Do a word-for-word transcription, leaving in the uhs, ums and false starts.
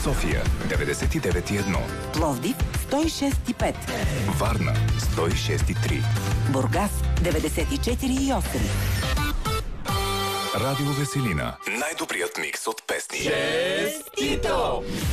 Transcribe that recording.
София деветдесет и девет и едно, Пловдив сто и шест и пет, Варна сто и шест и три, Бургас деветдесет и четири и осем. Радио Веселина. Най-добрият микс от песни. Честито!